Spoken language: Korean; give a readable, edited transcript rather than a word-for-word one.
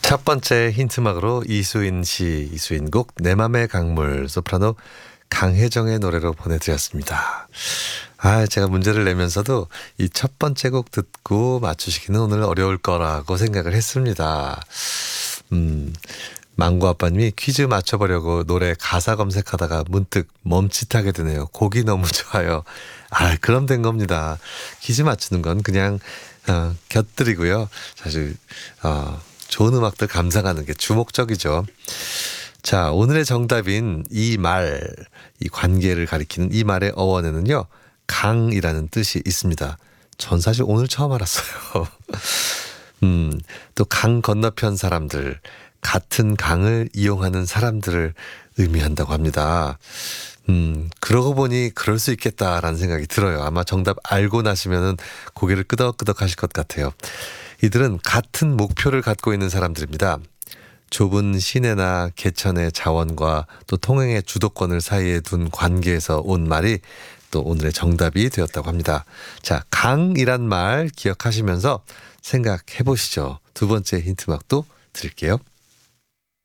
첫 번째 힌트막으로 이수인 씨, 이수인 곡 내 맘의 강물 소프라노 강혜정의 노래로 보내드렸습니다. 제가 문제를 내면서도 이 첫 번째 곡 듣고 맞추시기는 오늘 어려울 거라고 생각을 했습니다. 망고 아빠님이 퀴즈 맞춰보려고 노래 가사 검색하다가 문득 멈칫하게 되네요. 곡이 너무 좋아요. 그럼 된 겁니다. 퀴즈 맞추는 건 그냥 곁들이고요. 사실 좋은 음악들 감상하는 게 주목적이죠. 자, 오늘의 정답인 이 관계를 가리키는 이 말의 어원에는요, 강이라는 뜻이 있습니다. 전 사실 오늘 처음 알았어요. 또 강 건너편 사람들, 같은 강을 이용하는 사람들을 의미한다고 합니다. 그러고 보니 그럴 수 있겠다라는 생각이 들어요. 아마 정답 알고 나시면은 고개를 끄덕끄덕 하실 것 같아요. 이들은 같은 목표를 갖고 있는 사람들입니다. 좁은 시내나 개천의 자원과 또 통행의 주도권을 사이에 둔 관계에서 온 말이 또 오늘의 정답이 되었다고 합니다. 자, 강이란 말 기억하시면서 생각해 보시죠. 두 번째 힌트막도 드릴게요.